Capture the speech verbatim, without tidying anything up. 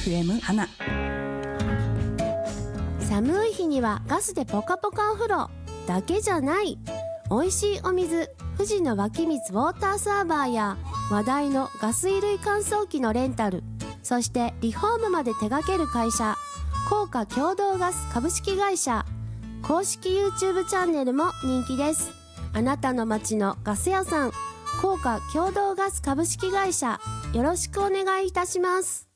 エフエム 花。 寒い日にはガスでポカポカお風呂だけじゃない、美味しいお水、富士の湧き水ウォーターサーバーや話題のガス衣類乾燥機のレンタル、そしてリフォームまで手掛ける会社、高価共同ガス株式会社。公式 YouTube チャンネルも人気です。あなたの街のガス屋さん、高価共同ガス株式会社、よろしくお願いいたします。